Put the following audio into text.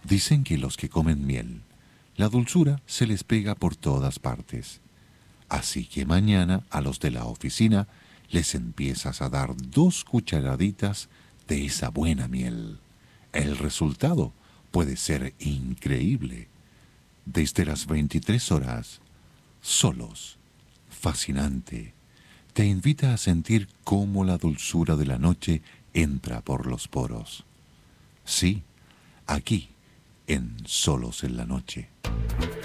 Dicen que los que comen miel, la dulzura se les pega por todas partes. Así que mañana a los de la oficina les empiezas a dar 2 cucharaditas de esa buena miel. El resultado puede ser increíble. Desde las 23 horas, solos, fascinante, te invita a sentir cómo la dulzura de la noche entra por los poros. Sí, aquí, en Solos en la Noche.